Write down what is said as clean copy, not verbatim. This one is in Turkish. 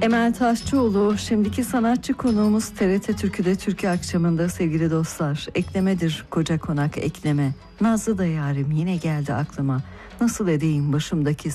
Emel Taşçıoğlu, şimdiki sanatçı konuğumuz TRT Türkü'de Türkü akşamında sevgili dostlar. Eklemedir koca konak ekleme. Nazlı da yarim yine geldi aklıma. Nasıl edeyim başımdaki